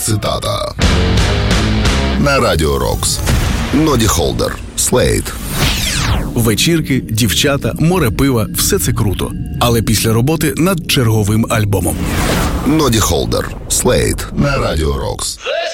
цитата. На Радіо Рокс. Ноді Холдер, Слейд. Вечірки, дівчата, море пива – все це круто. Але після роботи над черговим альбомом. Ноді Холдер, Слейд. На Радіо Рокс.